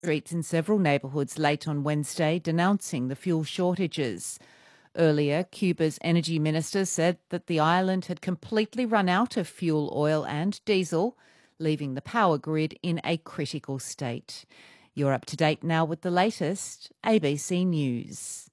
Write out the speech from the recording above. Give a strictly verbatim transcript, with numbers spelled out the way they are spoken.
Streets in several neighbourhoods late on Wednesday denouncing the fuel shortages. Earlier, Cuba's energy minister said that the island had completely run out of fuel oil and diesel, leaving the power grid in a critical state. You're up to date now with the latest A B C News.